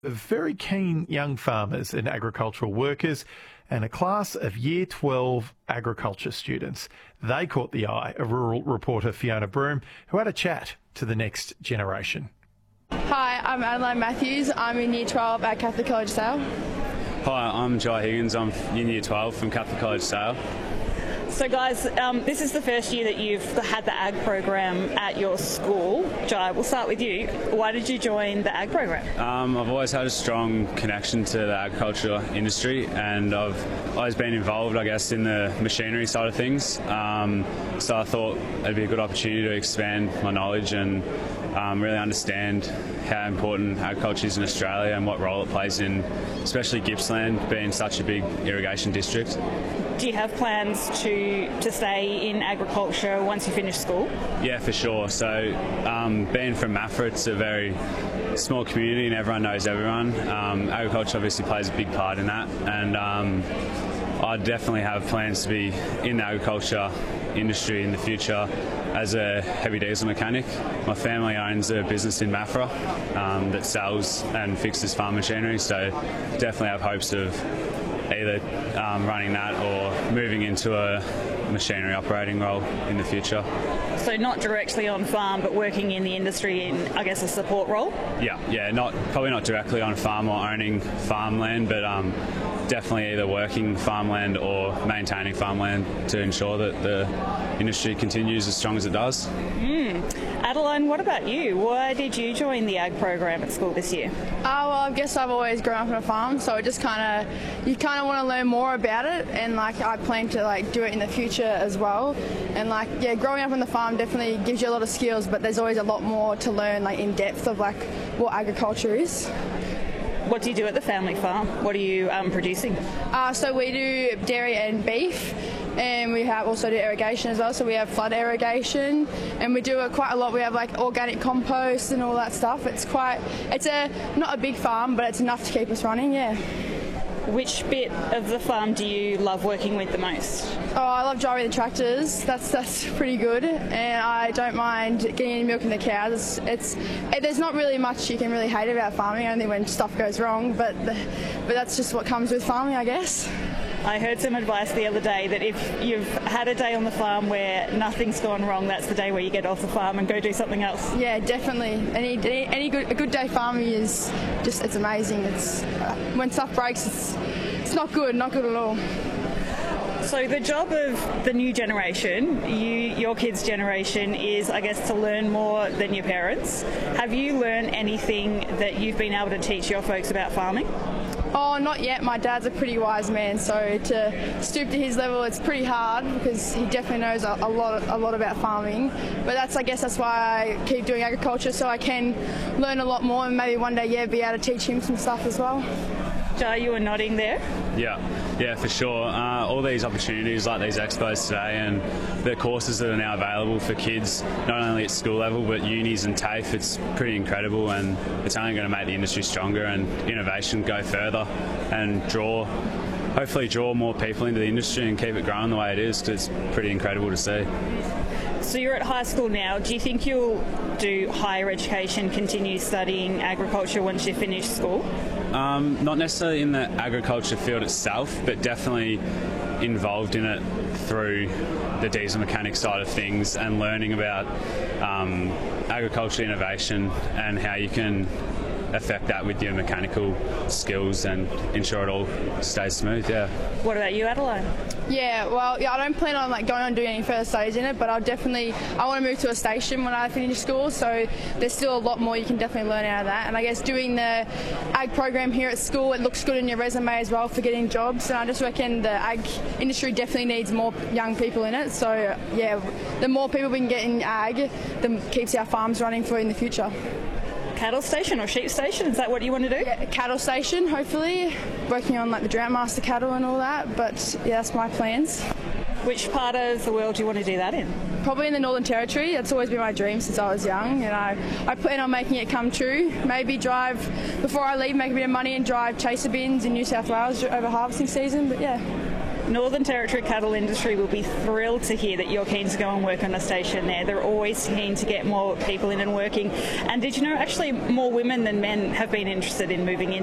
Very keen young farmers and agricultural workers and a class of Year 12 agriculture students. They caught the eye of rural reporter Fiona Broom, who had a chat to the next generation. Hi, I'm Adeline Matthews. I'm in Year 12 at Catholic College Sale. Hi, I'm Jai Higgins. I'm in Year 12 from Catholic College Sale. So guys, this is the first year that you've had the ag program at your school. Jai, we'll start with you. Why did you join the ag program? I've always had a strong connection to the agriculture industry, and I've always been involved, I guess, in the machinery side of things. So I thought it'd be a good opportunity to expand my knowledge and really understand how important agriculture is in Australia and what role it plays in, especially Gippsland being such a big irrigation district. Do you have plans to stay in agriculture once you finish school? Yeah, for sure. So being from Maffra, it's a very small community and everyone knows everyone. Agriculture obviously plays a big part in that, and I definitely have plans to be in the agriculture industry in the future as a heavy diesel mechanic. My family owns a business in Maffra that sells and fixes farm machinery, so definitely have hopes of either running that or moving into a machinery operating role in the future. So not directly on farm, but working in the industry in, I guess, a support role? Yeah, probably not directly on farm or owning farmland, but definitely either working farmland or maintaining farmland to ensure that the industry continues as strong as it does. Adeline, what about you? Why did you join the ag program at school this year? Well, I guess I've always grown up on a farm, so it just you kind of want to learn more about it, and I plan to do it in the future as well. And growing up on the farm definitely gives you a lot of skills, but there's always a lot more to learn in depth of what agriculture is. What do you do at the family farm? What are you producing? So we do dairy and beef, and we also do irrigation as well. So we have flood irrigation, and we do quite a lot. We have organic compost and all that stuff. It's not a big farm, but it's enough to keep us running. Yeah. Which bit of the farm do you love working with the most? Oh, I love driving the tractors. That's pretty good, and I don't mind getting in milking the cows. There's not really much you can really hate about farming, only when stuff goes wrong. But that's just what comes with farming, I guess. I heard some advice the other day that if you've had a day on the farm where nothing's gone wrong, that's the day where you get off the farm and go do something else. Yeah, definitely. A good day farming is it's amazing. When stuff breaks, it's not good at all. So the job of the new generation, your kids' generation, is, I guess, to learn more than your parents. Have you learned anything that you've been able to teach your folks about farming? Oh, not yet. My dad's a pretty wise man, so to stoop to his level, it's pretty hard because he definitely knows a lot about farming. But I guess that's why I keep doing agriculture, so I can learn a lot more and maybe one day, be able to teach him some stuff as well. Jai, you were nodding there. Yeah, for sure. All these opportunities like these expos today and the courses that are now available for kids, not only at school level but unis and TAFE, it's pretty incredible, and it's only going to make the industry stronger and innovation go further and hopefully draw more people into the industry and keep it growing the way it is, because it's pretty incredible to see. So you're at high school now. Do you think you'll do higher education, continue studying agriculture once you finish school? Not necessarily in the agriculture field itself, but definitely involved in it through the diesel mechanic side of things and learning about agriculture innovation and how you can affect that with your mechanical skills and ensure it all stays smooth. Yeah. What about you, Adeline? Yeah, I don't plan on going on doing any further studies in it, but I want to move to a station when I finish school, so there's still a lot more you can definitely learn out of that. And I guess doing the ag program here at school, it looks good in your resume as well for getting jobs, and I just reckon the ag industry definitely needs more young people in it. So yeah, the more people we can get in ag, the keeps our farms running in the future. Cattle station or sheep station? Is that what you want to do? Yeah, cattle station, hopefully. Working on the Droughtmaster cattle and all that, but yeah, that's my plans. Which part of the world do you want to do that in? Probably in the Northern Territory. That's always been my dream since I was young, and I plan on making it come true. Maybe before I leave, make a bit of money and drive chaser bins in New South Wales over harvesting season, but yeah. Northern Territory cattle industry will be thrilled to hear that you're keen to go and work on a station there. They're always keen to get more people in and working. And did you know, actually more women than men have been interested in moving into